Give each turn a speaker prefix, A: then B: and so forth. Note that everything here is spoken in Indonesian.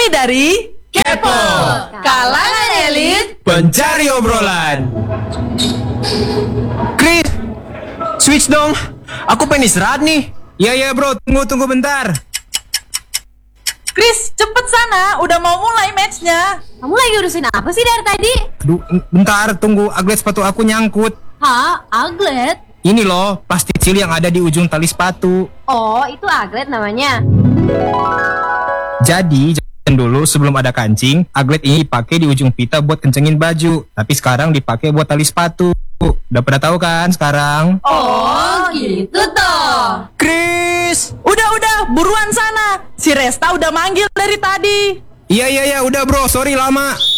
A: Kami dari
B: Kepo,
A: kalangan elit.
B: pencari obrolan. Chris, switch dong. Aku pengen istirahat nih. Iya bro, tunggu bentar.
A: Chris, cepet sana, udah mau mulai matchnya.
C: Kamu lagi urusin apa sih dari tadi?
B: Aduh, bentar, tunggu. Aglet sepatu aku nyangkut.
C: Hah? Aglet?
B: Ini loh, plastik kecil yang ada di ujung tali sepatu.
C: Oh, itu aglet namanya.
B: Jadi, dulu sebelum ada kancing, aglet ini dipakai di ujung pita buat kencengin baju. Tapi sekarang dipakai buat tali sepatu. Udah pada tahu kan sekarang?
C: Oh, gitu toh.
B: Chris!
A: Udah, buruan sana. Si Resta udah manggil dari tadi.
B: Iya, udah bro, sorry lama.